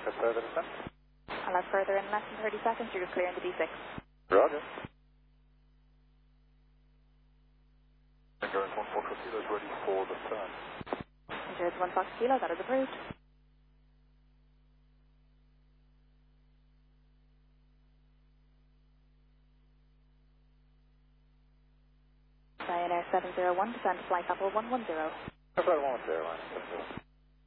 for further descent. I'll have further in less than 30 seconds. You're clearing the D6. Roger. Endurance 1 Fox Kilo is ready for the turn. Endurance 1 Fox Kilo, that is approved. Ryanair 701, descend to flight level 110. Flight 110, line 701.